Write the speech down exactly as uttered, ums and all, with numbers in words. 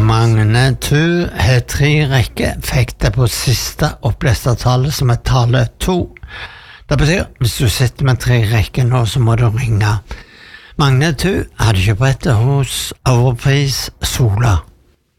Magne Tu har tre rekker, fikk det på siste opplestertallet som er tallet to. Det betyr, hvis du sitter med tre rekker nå, så må du ringe. Magne Tu hadde kjøpt brettet hos Overpris Sola.